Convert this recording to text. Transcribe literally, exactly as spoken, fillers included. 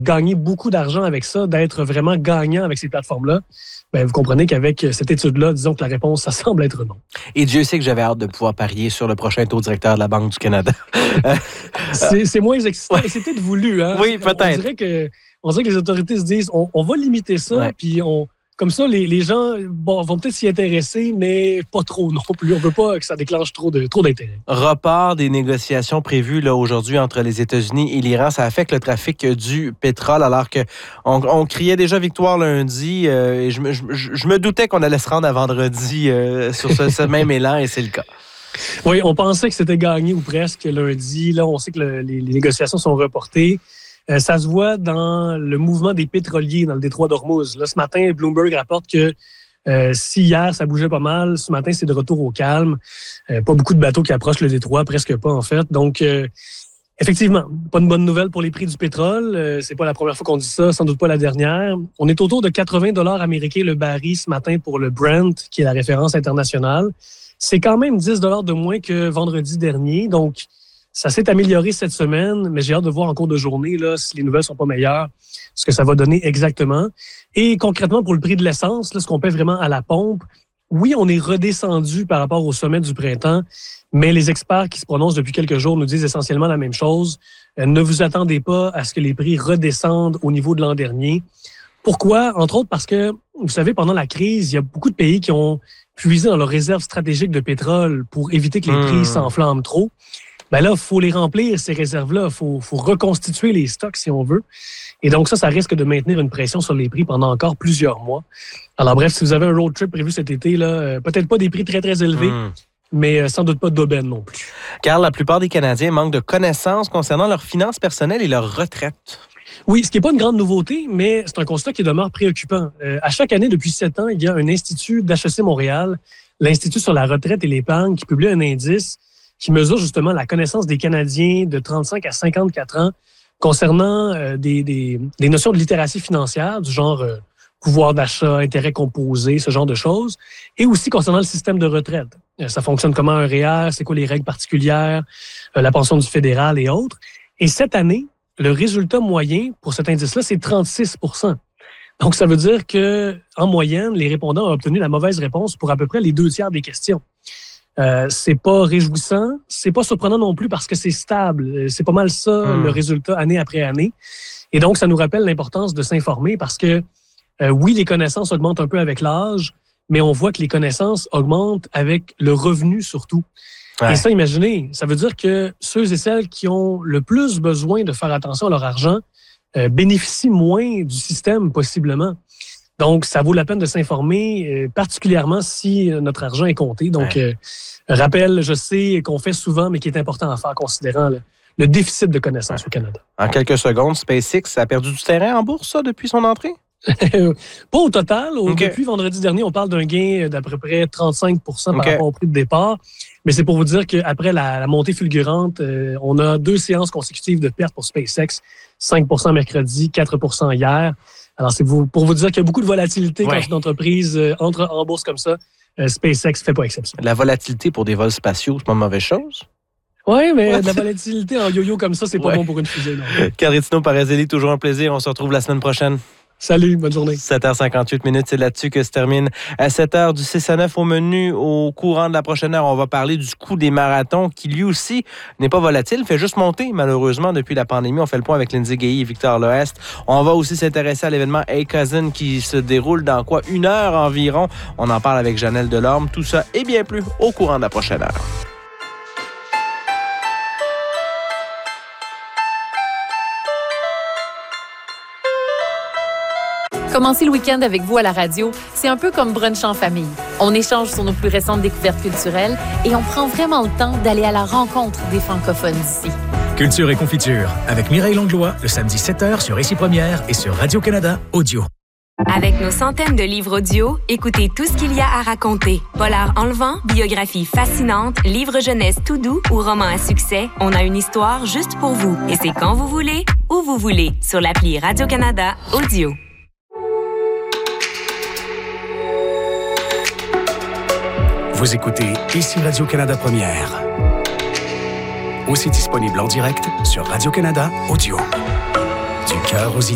gagner beaucoup d'argent avec ça, d'être vraiment gagnant avec ces plateformes-là, ben, vous comprenez qu'avec cette étude-là, disons que la réponse, ça semble être non. Et Dieu sait que j'avais hâte de pouvoir parier sur le prochain taux directeur de la Banque du Canada. c'est, c'est moins excitant, ouais. Et c'est peut-être voulu. Hein? Oui, peut-être. On dirait que, on dirait que les autorités se disent, on, on va limiter ça, ouais. Puis on... Comme ça, les, les gens bon, vont peut-être s'y intéresser, mais pas trop non plus. On ne veut pas que ça déclenche trop, de, trop d'intérêt. Report des négociations prévues là, aujourd'hui entre les États-Unis et l'Iran, ça affecte le trafic du pétrole, alors qu'on on criait déjà victoire lundi. Euh, et je, je, je me doutais qu'on allait se rendre à vendredi euh, sur ce, ce même élan, et c'est le cas. Oui, on pensait que c'était gagné ou presque lundi. Là, on sait que le, les, les négociations sont reportées. Euh, ça se voit dans le mouvement des pétroliers dans le détroit d'Ormuz. Là, ce matin, Bloomberg rapporte que euh, si hier, ça bougeait pas mal, ce matin, c'est de retour au calme. Euh, pas beaucoup de bateaux qui approchent le détroit, presque pas en fait. Donc, euh, effectivement, pas une bonne nouvelle pour les prix du pétrole. Euh, c'est pas la première fois qu'on dit ça, sans doute pas la dernière. On est autour de quatre-vingts dollars américains le baril ce matin pour le Brent, qui est la référence internationale. C'est quand même dix dollars de moins que vendredi dernier. Donc, ça s'est amélioré cette semaine, mais j'ai hâte de voir en cours de journée là, si les nouvelles sont pas meilleures, ce que ça va donner exactement. Et concrètement, pour le prix de l'essence, là, ce qu'on paie vraiment à la pompe, oui, on est redescendu par rapport au sommet du printemps, mais les experts qui se prononcent depuis quelques jours nous disent essentiellement la même chose. Euh, ne vous attendez pas à ce que les prix redescendent au niveau de l'an dernier. Pourquoi? Entre autres parce que, vous savez, pendant la crise, il y a beaucoup de pays qui ont puisé dans leurs réserves stratégiques de pétrole pour éviter que les mmh. prix s'enflamment trop. Ben là, il faut les remplir, ces réserves-là. Il faut, faut reconstituer les stocks, si on veut. Et donc ça, ça risque de maintenir une pression sur les prix pendant encore plusieurs mois. Alors bref, si vous avez un road trip prévu cet été, là, euh, peut-être pas des prix très, très élevés, mmh. mais euh, sans doute pas d'aubaine non plus. Car la plupart des Canadiens manquent de connaissances concernant leurs finances personnelles et leur retraite. Oui, ce qui n'est pas une grande nouveauté, mais c'est un constat qui demeure préoccupant. Euh, à chaque année, depuis sept ans, il y a un institut d'H E C Montréal, l'Institut sur la retraite et l'épargne, qui publie un indice qui mesure justement la connaissance des Canadiens de trente-cinq à cinquante-quatre ans concernant euh, des, des, des notions de littératie financière, du genre euh, pouvoir d'achat, intérêt composé, ce genre de choses, et aussi concernant le système de retraite. Euh, ça fonctionne comment un R E E R, c'est quoi les règles particulières, euh, la pension du fédéral et autres. Et cette année, le résultat moyen pour cet indice-là, c'est trente-six pour cent. Donc, ça veut dire que en moyenne, les répondants ont obtenu la mauvaise réponse pour à peu près les deux tiers des questions. Euh, c'est pas réjouissant, c'est pas surprenant non plus parce que c'est stable. C'est pas mal ça, mmh. le résultat année après année. Et donc, ça nous rappelle l'importance de s'informer parce que, euh, oui, les connaissances augmentent un peu avec l'âge, mais on voit que les connaissances augmentent avec le revenu surtout. Ouais. Et ça, imaginez, ça veut dire que ceux et celles qui ont le plus besoin de faire attention à leur argent euh, bénéficient moins du système possiblement. Donc, ça vaut la peine de s'informer, euh, particulièrement si euh, notre argent est compté. Donc, ouais. euh, rappel, je sais qu'on fait souvent, mais qui est important à faire considérant le, le déficit de connaissances ouais. au Canada. En quelques secondes, SpaceX a perdu du terrain en bourse, ça, depuis son entrée? Pas au total. Okay. Depuis vendredi dernier, on parle d'un gain d'à peu près trente-cinq pour cent par okay. rapport au prix de départ. Mais c'est pour vous dire qu'après la, la montée fulgurante, euh, on a deux séances consécutives de pertes pour SpaceX. cinq pour cent mercredi, quatre pour cent hier. Alors, c'est vous, pour vous dire qu'il y a beaucoup de volatilité ouais. quand une entreprise euh, entre en bourse comme ça. Euh, SpaceX ne fait pas exception. La volatilité pour des vols spatiaux, c'est pas une mauvaise chose? Oui, mais ouais. de la volatilité en yo-yo comme ça, c'est pas ouais. bon pour une fusée. Carretino Parazelli, toujours un plaisir. On se retrouve la semaine prochaine. Salut, bonne journée. sept heures cinquante-huit minutes, c'est là-dessus que se termine à sept heures du six à neuf au menu. Au courant de la prochaine heure, on va parler du coût des marathons qui, lui aussi, n'est pas volatile, fait juste monter, malheureusement, depuis la pandémie. On fait le point avec Lindsay Guéhy et Victor Loest. On va aussi s'intéresser à l'événement Hey Cousin qui se déroule dans quoi? Une heure environ. On en parle avec Janelle Delorme. Tout ça et bien plus au courant de la prochaine heure. Commencer le week-end avec vous à la radio, c'est un peu comme brunch en famille. On échange sur nos plus récentes découvertes culturelles et on prend vraiment le temps d'aller à la rencontre des francophones d'ici. Culture et confiture, avec Mireille Langlois, le samedi sept heures sur Ici Première et sur Radio-Canada Audio. Avec nos centaines de livres audio, écoutez tout ce qu'il y a à raconter. Polar enlevant, biographie fascinante, livre jeunesse tout doux ou roman à succès, on a une histoire juste pour vous. Et c'est quand vous voulez, où vous voulez, sur l'appli Radio-Canada Audio. Vous écoutez Ici Radio-Canada Première. Aussi disponible en direct sur Radio-Canada Audio. Du cœur aux idées.